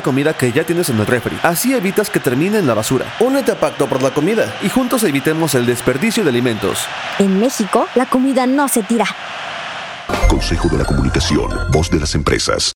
comida que ya tienes en el refri. Así evitas que termine en la basura. Únete a Pacto por la Comida y juntos evitemos el desperdicio de alimentos. En México, la comida no se tira. Consejo de la Comunicación, voz de las empresas.